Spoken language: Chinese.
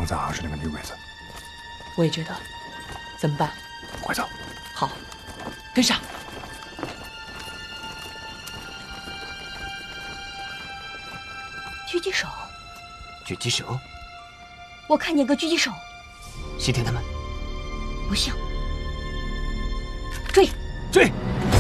咋是那个女鬼子？ 我也觉得，怎么办？ 快走！ 好，跟上。 狙击手， 狙击手， 我看见个狙击手。 西天他们不像。追！ 追！